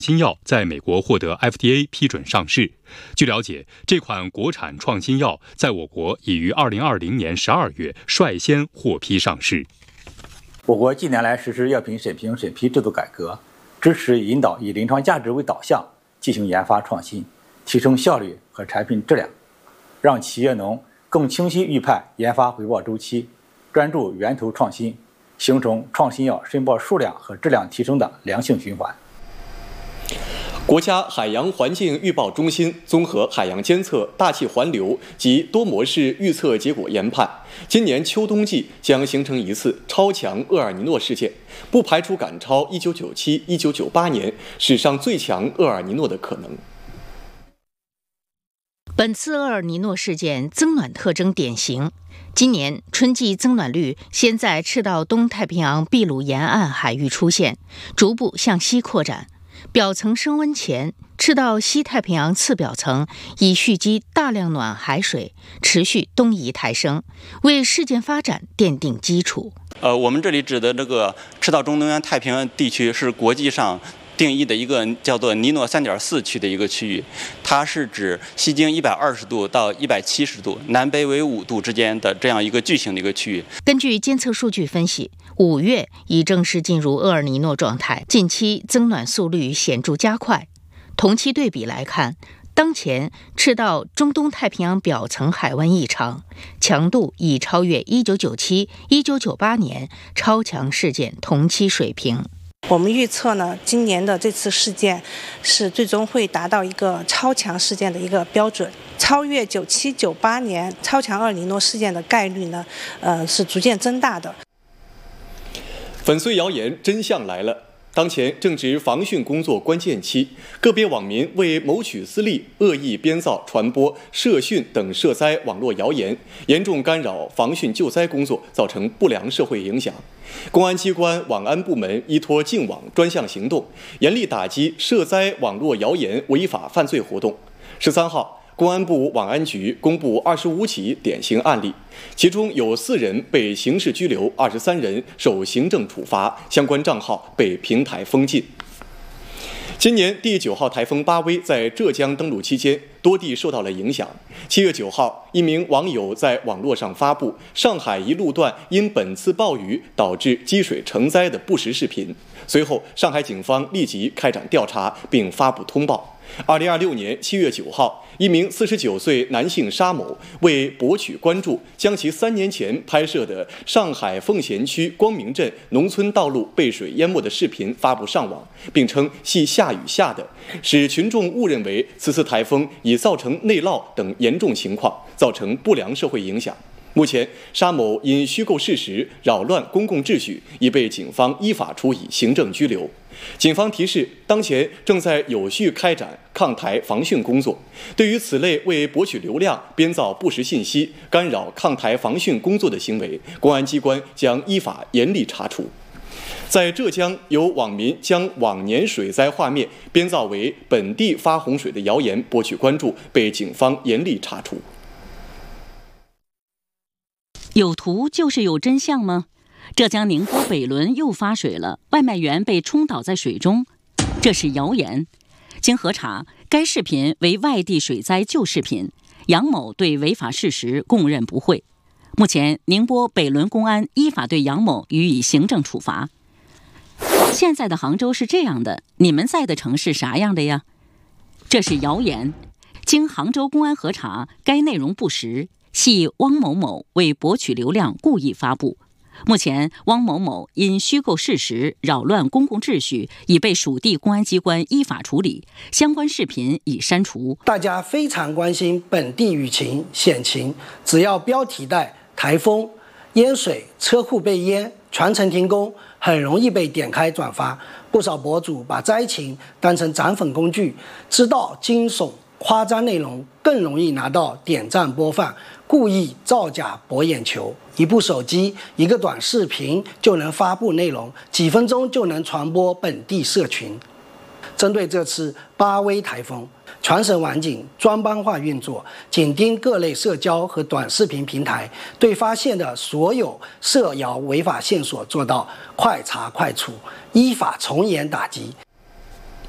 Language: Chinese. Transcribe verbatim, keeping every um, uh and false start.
新药在美国获得 F D A 批准上市。据了解，这款国产创新药在我国已于二零二零年十二月率先获批上市。 我国近年来实施药品审评审批制度改革，支持引导以临床价值为导向进行研发创新，提升效率和产品质量，让企业能更清晰预判研发回报周期，专注源头创新，形成创新药申报数量和质量提升的良性循环。 国家海洋环境预报中心综合海洋监测、大气环流及多模式预测结果研判，今年秋冬季将形成一次超强厄尔尼诺事件，不排除赶超一九九七、一九九八年史上最强厄尔尼诺的可能。 本次厄尔尼诺事件增暖特征典型，今年春季增暖率先在赤道东太平洋秘鲁沿岸海域出现，逐步向西扩展。表层升温前，赤道西太平洋次表层已蓄积大量暖海水，持续东移抬升，为事件发展奠定基础。 呃，我们这里指的这个赤道中东洋太平洋地区是国际上定义的一个叫做尼诺 三点四 区的一个区域，它是指西经一百二十度到一百七十度，南北纬五度之间的这样一个巨型的一个区域。 根据监测数据分析，五月已正式进入厄尔尼诺状态，近期增暖速率显著加快。同期对比来看，当前赤道中东太平洋表层海湾异常强度已超越一九九七、一九九八年超强事件同期水平。 我们预测呢，今年的这次事件是最终会达到一个超强事件的一个标准，超越九七、九八年超强厄尔尼诺事件的概率呢，呃，是逐渐增大的。 粉碎谣言，真相来了。当前正值防汛工作关键期，个别网民为谋取私利，恶意编造、传播涉汛等涉灾网络谣言，严重干扰防汛救灾工作，造成不良社会影响。公安机关网安部门依托净网专项行动，严厉打击涉灾网络谣言违法犯罪活动。十三号。公安部网安局公布二十五起典型案例，其中有四人被刑事拘留，二十三人受行政处罚，相关账号被平台封禁。今年第九号台风巴威在浙江登陆期间，多地受到了影响。七月九号，一名网友在网络上发布上海一路段因本次暴雨导致积水成灾的不实视频，随后上海警方立即开展调查，并发布通报。二零二六年七月九号，一名四十九岁男性沙某为博取关注，将其三年前拍摄的上海奉贤区光明镇农村道路被水淹没的视频发布上网，并称系下雨下的，使群众误认为此次台风已造成内涝等严重情况，造成不良社会影响。目前，沙某因虚构事实、扰乱公共秩序，已被警方依法处以行政拘留。警方提示，当前正在有序开展抗台防汛工作，对于此类为博取流量、编造不实信息、干扰抗台防汛工作的行为，公安机关将依法严厉查处。在浙江，有网民将往年水灾画面编造为本地发洪水的谣言博取关注，被警方严厉查处。 有图就是有真相吗？浙江宁波北仑又发水了，外卖员被冲倒在水中，这是谣言。经核查，该视频为外地水灾旧视频，杨某对违法事实供认不讳。目前，宁波北仑公安依法对杨某予以行政处罚。现在的杭州是这样的，你们在的城市啥样的呀？这是谣言。经杭州公安核查，该内容不实，系汪某某为博取流量故意发布。目前，汪某某因虚构事实、扰乱公共秩序，已被属地公安机关依法处理，相关视频已删除。 大家非常关心本地雨情险情，只要标题带台风、淹水、车库被淹、全程停工，很容易被点开转发。不少博主把灾情当成涨粉工具，知道惊悚夸张内容更容易拿到点赞播放，故意造假博眼球。一部手机，一个短视频就能发布内容，几分钟就能传播本地社群。针对这次巴威台风，全省网警专班化运作，紧盯各类社交和短视频平台，对发现的所有涉谣违法线索做到快查快处，依法从严打击。